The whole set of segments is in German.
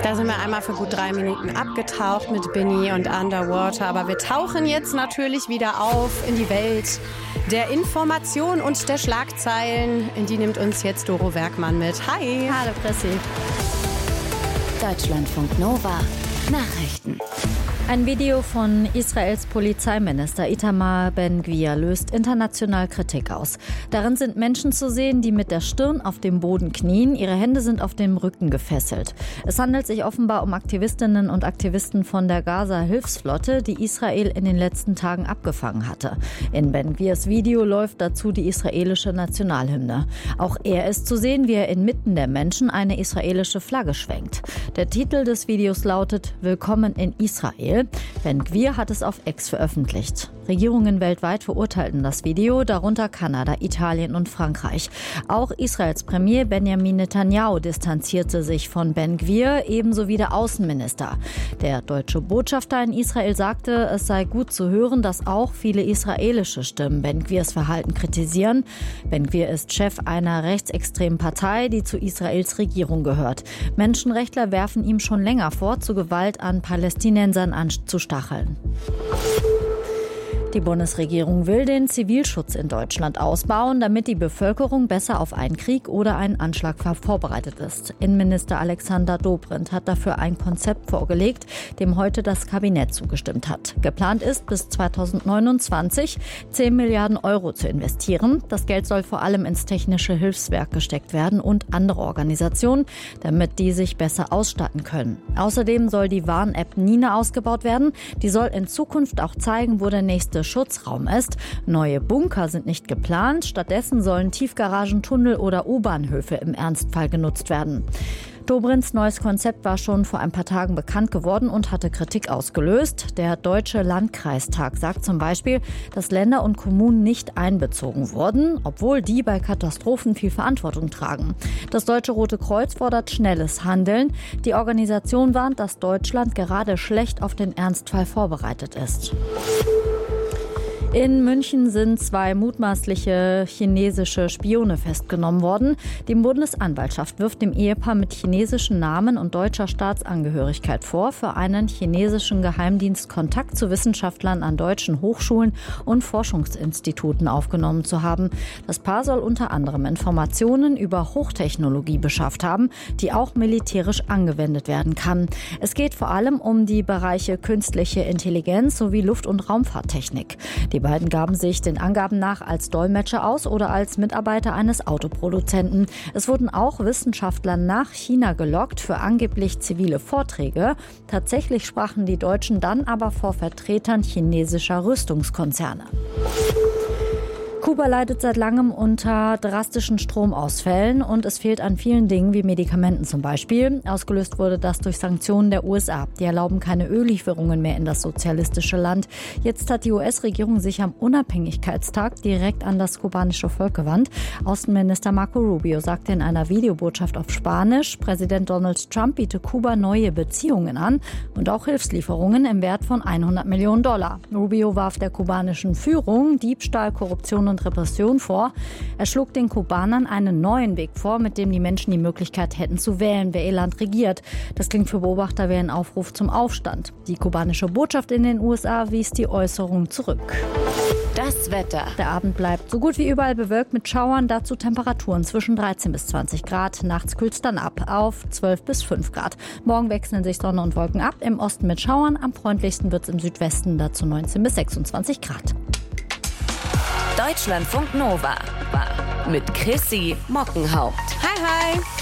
Da sind wir einmal für gut 3 Minuten abgetaucht mit Binny und Underwater. Aber wir tauchen jetzt natürlich wieder auf in die Welt der Information und der Schlagzeilen. In die nimmt uns jetzt Doro Werkmann mit. Hi. Hallo Chrissy. Deutschlandfunk Nova. Nachrichten. Ein Video von Israels Polizeiminister Itamar Ben-Gvir löst international Kritik aus. Darin sind Menschen zu sehen, die mit der Stirn auf dem Boden knien. Ihre Hände sind auf dem Rücken gefesselt. Es handelt sich offenbar um Aktivistinnen und Aktivisten von der Gaza-Hilfsflotte, die Israel in den letzten Tagen abgefangen hatte. In Ben-Gvirs Video läuft dazu die israelische Nationalhymne. Auch er ist zu sehen, wie er inmitten der Menschen eine israelische Flagge schwenkt. Der Titel des Videos lautet »Willkommen in Israel«. Ben-Gvir hat es auf X veröffentlicht. Regierungen weltweit verurteilten das Video, darunter Kanada, Italien und Frankreich. Auch Israels Premier Benjamin Netanyahu distanzierte sich von Ben-Gvir, ebenso wie der Außenminister. Der deutsche Botschafter in Israel sagte, es sei gut zu hören, dass auch viele israelische Stimmen Ben-Gvirs Verhalten kritisieren. Ben-Gvir ist Chef einer rechtsextremen Partei, die zu Israels Regierung gehört. Menschenrechtler werfen ihm schon länger vor, zu Gewalt an Palästinensern anzustacheln. Die Bundesregierung will den Zivilschutz in Deutschland ausbauen, damit die Bevölkerung besser auf einen Krieg oder einen Anschlag vorbereitet ist. Innenminister Alexander Dobrindt hat dafür ein Konzept vorgelegt, dem heute das Kabinett zugestimmt hat. Geplant ist, bis 2029 10 Milliarden Euro zu investieren. Das Geld soll vor allem ins technische Hilfswerk gesteckt werden und andere Organisationen, damit die sich besser ausstatten können. Außerdem soll die Warn-App Nina ausgebaut werden. Die soll in Zukunft auch zeigen, wo der nächste Schutzraum ist. Neue Bunker sind nicht geplant. Stattdessen sollen Tiefgaragen, Tunnel oder U-Bahnhöfe im Ernstfall genutzt werden. Dobrindts neues Konzept war schon vor ein paar Tagen bekannt geworden und hatte Kritik ausgelöst. Der Deutsche Landkreistag sagt zum Beispiel, dass Länder und Kommunen nicht einbezogen wurden, obwohl die bei Katastrophen viel Verantwortung tragen. Das Deutsche Rote Kreuz fordert schnelles Handeln. Die Organisation warnt, dass Deutschland gerade schlecht auf den Ernstfall vorbereitet ist. In München sind 2 mutmaßliche chinesische Spione festgenommen worden. Die Bundesanwaltschaft wirft dem Ehepaar mit chinesischen Namen und deutscher Staatsangehörigkeit vor, für einen chinesischen Geheimdienst Kontakt zu Wissenschaftlern an deutschen Hochschulen und Forschungsinstituten aufgenommen zu haben. Das Paar soll unter anderem Informationen über Hochtechnologie beschafft haben, die auch militärisch angewendet werden kann. Es geht vor allem um die Bereiche künstliche Intelligenz sowie Luft- und Raumfahrttechnik. Die beiden gaben sich den Angaben nach als Dolmetscher aus oder als Mitarbeiter eines Autoproduzenten. Es wurden auch Wissenschaftler nach China gelockt für angeblich zivile Vorträge. Tatsächlich sprachen die Deutschen dann aber vor Vertretern chinesischer Rüstungskonzerne. Kuba leidet seit langem unter drastischen Stromausfällen und es fehlt an vielen Dingen wie Medikamenten zum Beispiel. Ausgelöst wurde das durch Sanktionen der USA. Die erlauben keine Öllieferungen mehr in das sozialistische Land. Jetzt hat die US-Regierung sich am Unabhängigkeitstag direkt an das kubanische Volk gewandt. Außenminister Marco Rubio sagte in einer Videobotschaft auf Spanisch, Präsident Donald Trump biete Kuba neue Beziehungen an und auch Hilfslieferungen im Wert von $100 Millionen. Rubio warf der kubanischen Führung Diebstahl, Korruption und Repression vor. Er schlug den Kubanern einen neuen Weg vor, mit dem die Menschen die Möglichkeit hätten zu wählen, wer ihr Land regiert. Das klingt für Beobachter wie ein Aufruf zum Aufstand. Die kubanische Botschaft in den USA wies die Äußerung zurück. Das Wetter. Der Abend bleibt so gut wie überall bewölkt mit Schauern, dazu Temperaturen zwischen 13 bis 20 Grad. Nachts kühlt es dann ab auf 12 bis 5 Grad. Morgen wechseln sich Sonne und Wolken ab, im Osten mit Schauern. Am freundlichsten wird es im Südwesten, dazu 19 bis 26 Grad. Deutschlandfunk Nova mit Chrissy Mockenhaupt. Hi, hi.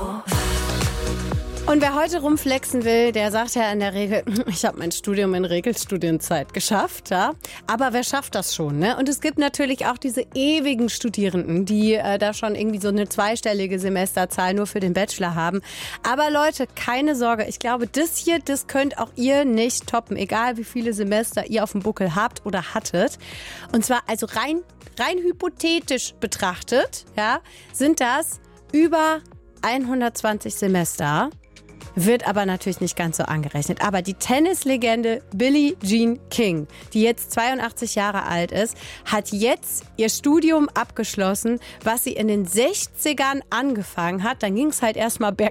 Und wer heute rumflexen will, der sagt ja in der Regel, ich habe mein Studium in Regelstudienzeit geschafft. Ja? Aber wer schafft das schon? Ne? Und es gibt natürlich auch diese ewigen Studierenden, die da schon irgendwie so eine zweistellige Semesterzahl nur für den Bachelor haben. Aber Leute, keine Sorge. Ich glaube, das könnt auch ihr nicht toppen. Egal wie viele Semester ihr auf dem Buckel habt oder hattet. Und zwar also rein hypothetisch betrachtet, ja, sind das über 120 Semester. Wird aber natürlich nicht ganz so angerechnet. Aber die Tennislegende Billie Jean King, die jetzt 82 Jahre alt ist, hat jetzt ihr Studium abgeschlossen, was sie in den 60ern angefangen hat. Dann ging es halt erstmal bergab